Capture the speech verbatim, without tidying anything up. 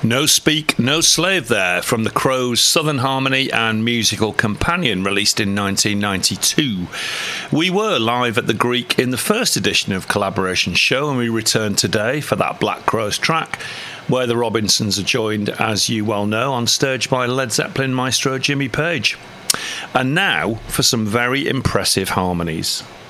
No Speak, No Slave there, from the Crows' Southern Harmony and Musical Companion, released in nineteen ninety-two. We were live at the Greek in the first edition of Collaboration Show, and we returned today for that Black Crows track, where the Robinsons are joined, as you well know, on stage by Led Zeppelin maestro Jimmy Page. And now for some very impressive harmonies.